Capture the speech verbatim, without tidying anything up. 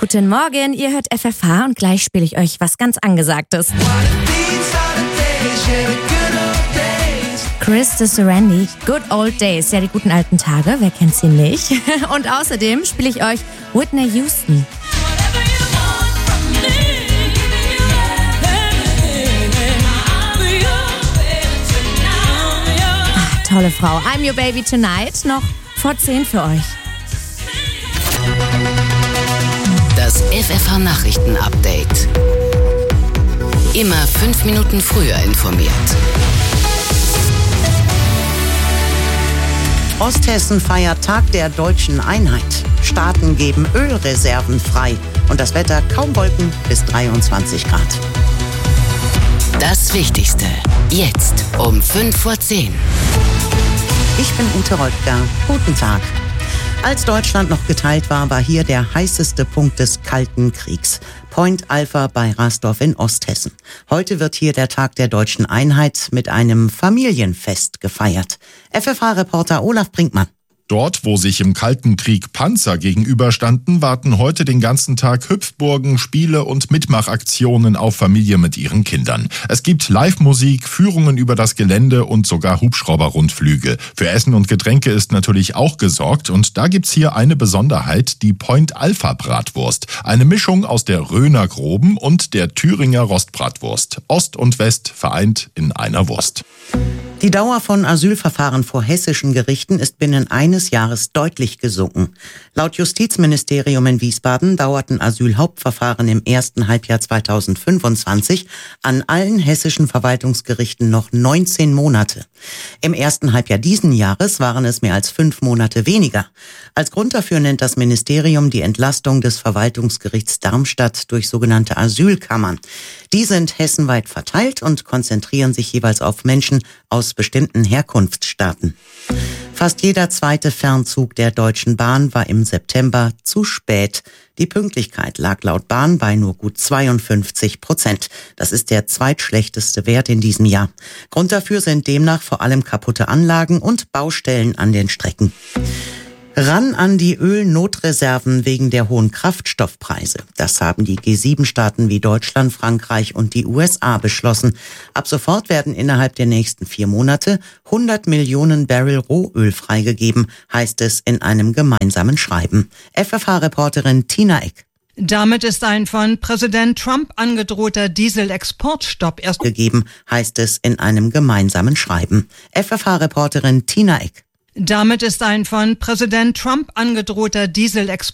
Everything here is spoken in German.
Guten Morgen, ihr hört F F H und gleich spiele ich euch was ganz Angesagtes. Chris de Serendy, Good Old Days, ja die guten alten Tage, wer kennt sie nicht? Und außerdem spiele ich euch Whitney Houston. Ach, tolle Frau, I'm Your Baby Tonight, noch vor zehn für euch. Das F F H-Nachrichten-Update. Immer fünf Minuten früher informiert. Osthessen feiert Tag der deutschen Einheit. Staaten geben Ölreserven frei. Und das Wetter kaum Wolken bis dreiundzwanzig Grad. Das Wichtigste. Jetzt um fünf vor zehn. Ich bin Ute Röttger. Guten Tag. Als Deutschland noch geteilt war, war hier der heißeste Punkt des Kalten Kriegs. Point Alpha bei Rasdorf in Osthessen. Heute wird hier der Tag der deutschen Einheit mit einem Familienfest gefeiert. F F H-Reporter Olaf Brinkmann. Dort, wo sich im Kalten Krieg Panzer gegenüberstanden, warten heute den ganzen Tag Hüpfburgen, Spiele und Mitmachaktionen auf Familie mit ihren Kindern. Es gibt Live-Musik, Führungen über das Gelände und sogar Hubschrauber-Rundflüge. Für Essen und Getränke ist natürlich auch gesorgt und da gibt's hier eine Besonderheit, die Point Alpha Bratwurst. Eine Mischung aus der Röner Groben und der Thüringer Rostbratwurst. Ost und West vereint in einer Wurst. Die Dauer von Asylverfahren vor hessischen Gerichten ist binnen eines Jahres deutlich gesunken. Laut Justizministerium in Wiesbaden dauerten Asylhauptverfahren im ersten Halbjahr zweitausendfünfundzwanzig an allen hessischen Verwaltungsgerichten noch neunzehn Monate. Im ersten Halbjahr diesen Jahres waren es mehr als fünf Monate weniger. Als Grund dafür nennt das Ministerium die Entlastung des Verwaltungsgerichts Darmstadt durch sogenannte Asylkammern. Die sind hessenweit verteilt und konzentrieren sich jeweils auf Menschen aus bestimmten Herkunftsstaaten. Fast jeder zweite Fernzug der Deutschen Bahn war im September zu spät. Die Pünktlichkeit lag laut Bahn bei nur gut zweiundfünfzig Prozent. Das ist der zweitschlechteste Wert in diesem Jahr. Grund dafür sind demnach vor allem kaputte Anlagen und Baustellen an den Strecken. Ran an die Ölnotreserven wegen der hohen Kraftstoffpreise. Das haben die G sieben Staaten wie Deutschland, Frankreich und die U S A beschlossen. Ab sofort werden innerhalb der nächsten vier Monate hundert Millionen Barrel Rohöl freigegeben, heißt es in einem gemeinsamen Schreiben. F F H-Reporterin Tina Eck. Damit ist ein von Präsident Trump angedrohter Dieselexportstopp erst gegeben, heißt es in einem gemeinsamen Schreiben. F F H-Reporterin Tina Eck. Damit ist ein von Präsident Trump angedrohter Dieselexportstopp